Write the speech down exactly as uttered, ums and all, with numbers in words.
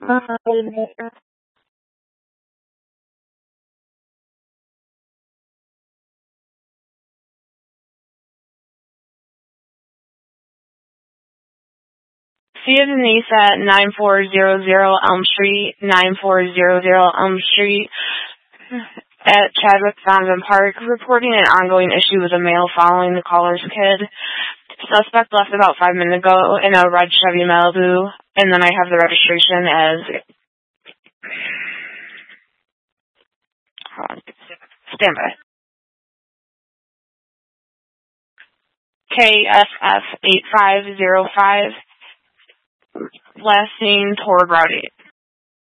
Uh, wait a minute. C is in Ace at nine four zero zero Elm Street, nine four zero zero Elm Street, at Chadwick Donovan Park, reporting an ongoing issue with a male following the caller's kid. Suspect left about five minutes ago in a red Chevy Malibu, and then I have the registration as... Hold on. Stand by. K S F eight five zero five, last name Tor Browdy.